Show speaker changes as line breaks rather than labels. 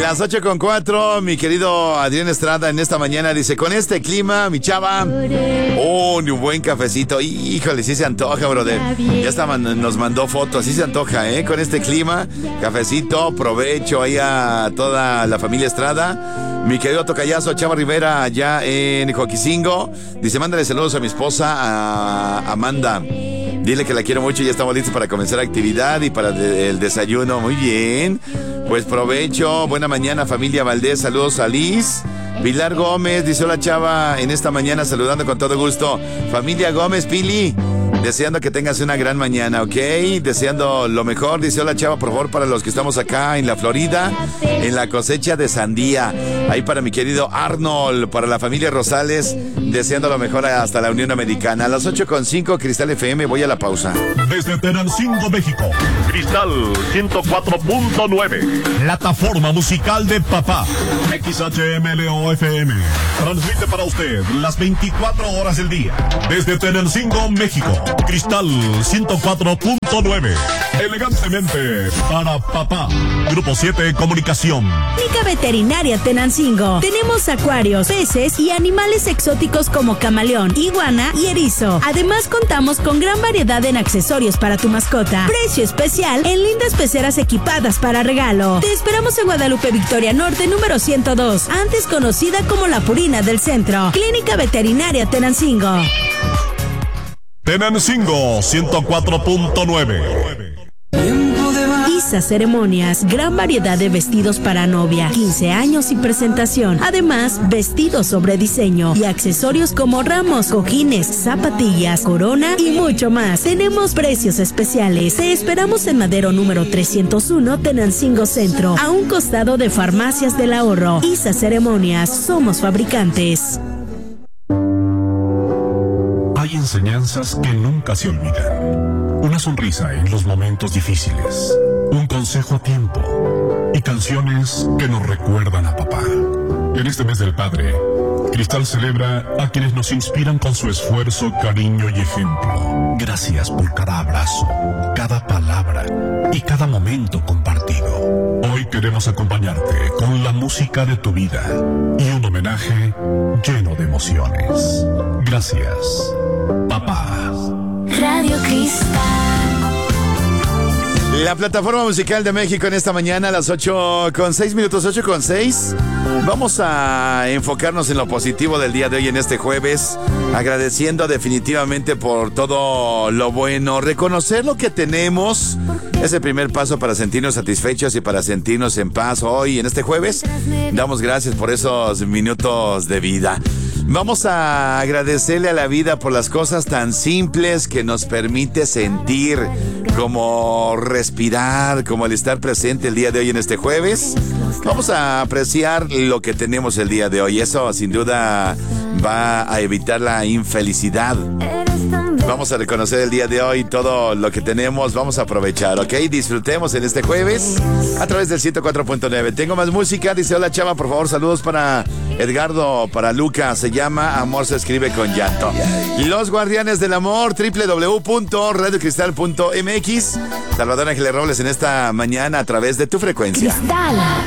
Las 8:04, mi querido Adrián Estrada en esta mañana dice, con este clima, mi chava, ni un buen cafecito. Híjole, sí se antoja, brother. Ya nos mandó fotos, sí se antoja, con este clima, cafecito, provecho ahí a toda la familia Estrada. Mi querido tocayazo Chava Rivera allá en Joquicingo, dice, mándale saludos a mi esposa, a Amanda. Dile que la quiero mucho y ya estamos listos para comenzar la actividad y para el desayuno. Muy bien. Pues provecho. Buena mañana, familia Valdés. Saludos a Liz. Pilar Gómez dice, hola Chava, en esta mañana saludando con todo gusto. Familia Gómez, Pili, deseando que tengas una gran mañana, ¿ok? Deseando lo mejor. Dice, hola Chava, por favor, para los que estamos acá en la Florida, en la cosecha de sandía. Ahí para mi querido Arnold, para la familia Rosales, deseando lo mejor hasta la Unión Americana. A las 8:05, Cristal FM, voy a la pausa.
Desde Tenancingo, México, Cristal 104.9, plataforma musical de papá. XHMLO-FM transmite para usted las 24 horas del día. Desde Tenancingo, México, Cristal 104.9, elegantemente para papá. Grupo 7 Comunicación.
Clínica Veterinaria Tenancingo. Tenemos acuarios, peces y animales exóticos como camaleón, iguana y erizo. Además, contamos con gran variedad en accesorios para tu mascota. Precio especial en lindas peceras equipadas para regalo. Te esperamos en Guadalupe Victoria Norte, número 102, antes conocida como La Purina del Centro. Clínica Veterinaria Tenancingo.
Tenancingo 104.9.
Isa Ceremonias, gran variedad de vestidos para novia, 15 años y presentación. Además, vestidos sobre diseño y accesorios como ramos, cojines, zapatillas, corona y mucho más. Tenemos precios especiales. Te esperamos en Madero número 301, Tenancingo Centro, a un costado de Farmacias del Ahorro. Isa Ceremonias, somos fabricantes.
Hay enseñanzas que nunca se olvidan. Una sonrisa en los momentos difíciles. Un consejo a tiempo. Y canciones que nos recuerdan a papá. En este mes del padre, Cristal celebra a quienes nos inspiran con su esfuerzo, cariño y ejemplo. Gracias por cada abrazo, cada palabra y cada momento compartido. Hoy queremos acompañarte con la música de tu vida y un homenaje lleno de emociones. Gracias, papá.
Radio Cristal.
La plataforma musical de México en esta mañana a las 8:06 minutos, 8:06. Vamos a enfocarnos en lo positivo del día de hoy en este jueves, agradeciendo definitivamente por todo lo bueno. Reconocer lo que tenemos es el primer paso para sentirnos satisfechos y para sentirnos en paz. Hoy en este jueves damos gracias por esos minutos de vida. Vamos a agradecerle a la vida por las cosas tan simples que nos permite sentir, como respirar, como el estar presente el día de hoy en este jueves. Vamos a apreciar lo que tenemos el día de hoy. Eso sin duda va a evitar la infelicidad. Vamos a reconocer el día de hoy todo lo que tenemos. Vamos a aprovechar, ¿ok? Disfrutemos en este jueves a través del 104.9. Tengo más música. Dice, hola Chava, por favor, saludos para Edgardo, para Luca. Se llama Amor se escribe con llanto. Los Guardianes del Amor, www.radiocristal.mx. Salvador Ángeles Robles en esta mañana a través de tu frecuencia.
Cristal.